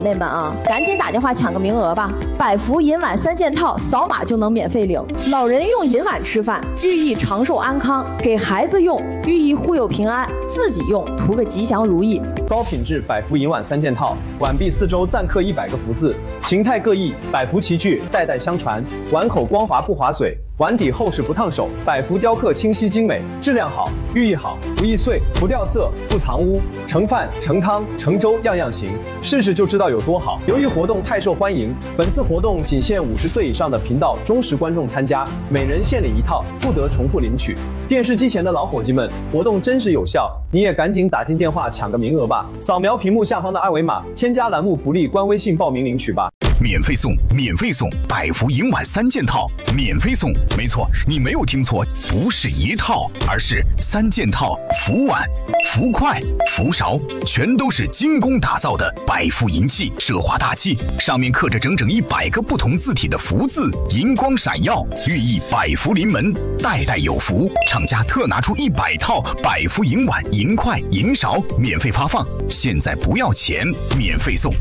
妹们啊，赶紧打电话抢个名额吧！百福银碗3件套，扫码就能免费领。老人用银碗吃饭，寓意长寿安康；给孩子用，寓意护佑平安；自己用，图个吉祥如意。 高品质百福银碗3件套，碗壁4周暂刻100个福字，形态各异，百福齐聚，代代相传。碗口光滑不划水，碗底厚实不烫手，百福雕刻清晰精美，质量好，寓意好，不易碎，不掉色，不藏污，盛饭、盛汤、盛粥样样行，试试就知道有多好。由于活动太受欢迎，本次活动仅限50岁以上的频道忠实观众参加，每人限领1套，不得重复领取。电视机前的老伙计们，活动真实有效，你也赶紧打进电话抢个名额吧！扫描屏幕下方的2维码，添加栏目福利官微信报名领取吧。 免费送，免费送，百福银碗3件套，免费送。没错，你没有听错，不是1套，而是3件套，福碗、福筷、福勺，全都是精工打造的百福银器，奢华大气，上面刻着整整100个不同字体的福字，银光闪耀，寓意百福临门，代代有福。厂家特拿出100套百福银碗、银筷、银勺，免费发放，现在不要钱，免费送。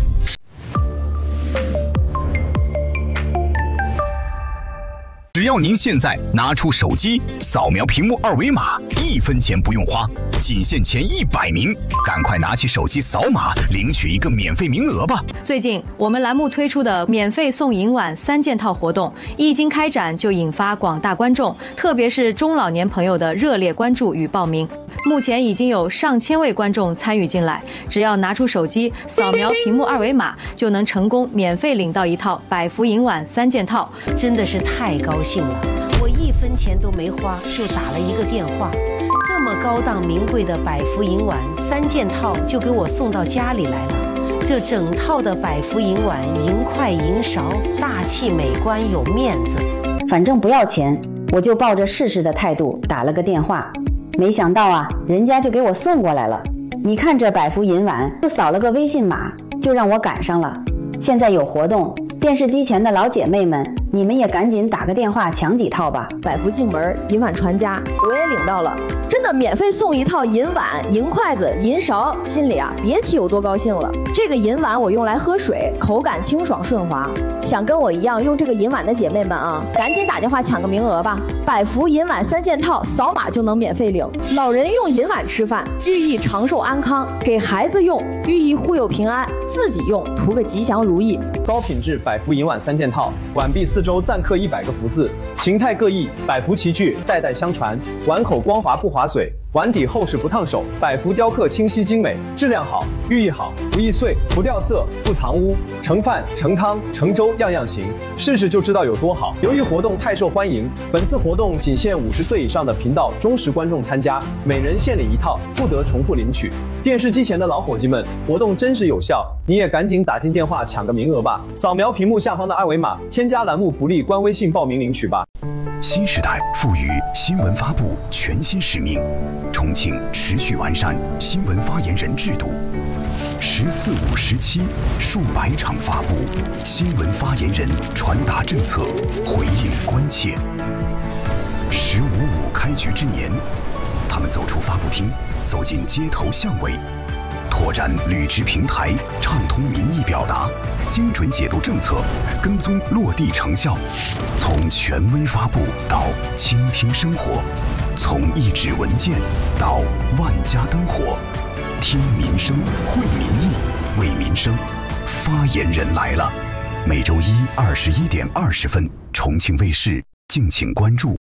只要您现在拿出手机，扫描屏幕2维码，1分钱不用花，仅限前100名，赶快拿起手机扫码，领取一个免费名额吧。 最近我们栏目推出的免费送银碗3件套活动，一经开展就引发广大观众，特别是中老年朋友的热烈关注与报名。目前已经有上千位观众参与进来，只要拿出手机扫描屏幕2维码，就能成功免费领到一套百福银碗3件套， 真的是太高兴了！我1分钱都没花，就打了一个电话，这么高档名贵的百福银碗3件套就给我送到家里来了。这整套的百福银碗、银筷、银勺，大气美观，有面子。 反正不要钱，我就抱着试试的态度打了个电话。没想到啊，人家就给我送过来了。你看这百福银碗，就扫了个微信码，就让我赶上了。现在有活动，电视机前的老姐妹们，你们也赶紧打个电话抢几套吧。 百福进门，银碗传家，我也领到了，真的免费送1套银碗、银筷子、银勺，心里啊别提有多高兴了。这个银碗我用来喝水，口感清爽顺滑。想跟我一样用这个银碗的姐妹们啊，赶紧打电话抢个名额吧！百福银碗3件套，扫码就能免费领。老人用银碗吃饭，寓意长寿安康；给孩子用，寓意护佑平安；自己用，图个吉祥如意。 高品质百福银碗3件套，碗壁4周暂刻100个福字，形态各异，百福齐聚，代代相传。碗口光滑不划水，碗底厚实不烫手，百福雕刻清晰精美，质量好，寓意好，不易碎，不掉色，不藏污，盛饭、盛汤、盛粥样样行，试试就知道有多好。由于活动太受欢迎，本次活动仅限50岁以上的频道忠实观众参加，每人限领1套，不得重复领取。电视机前的老伙计们，活动真实有效，你也赶紧打进电话抢个名额吧！扫描屏幕下方的2维码，添加栏目福利官微信报名领取吧。 新时代赋予新闻发布全新使命，重庆持续完善新闻发言人制度。14、5、17数百场发布，新闻发言人传达政策，回应关切。15、5开局之年，他们走出发布厅，走进街头巷尾，拓展履职平台，畅通民意表达，精准解读政策，跟踪落地成效。从权威发布到倾听生活，从一纸文件到万家灯火，听民生，会民意，为民生。发言人来了，每周一21点20分，重庆卫视，敬请关注。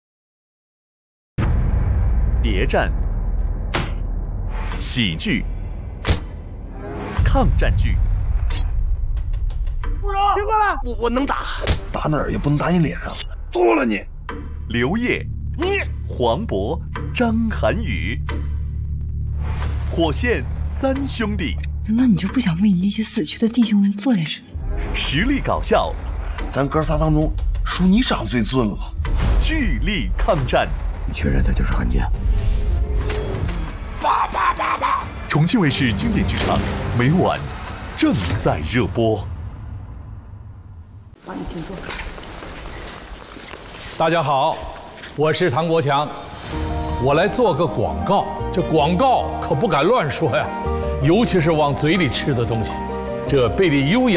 谍战、喜剧、抗战剧。 不容，别过来！ 我能打，打哪儿也不能打你脸啊！剁了你！ 刘烨、 你、 黄渤、张涵予，火线3兄弟。 难道你就不想为你那些死去的弟兄们做点什么？ 实力搞笑， 咱哥仨当中，属你长最俊了。 巨力抗战。 你确认他就是汉奸？ 爸！ 重庆卫视经典剧场每晚正在热播。 帮你请坐。 大家好，我是唐国强，我来做个广告。这广告可不敢乱说呀，尤其是往嘴里吃的东西。这贝利优雅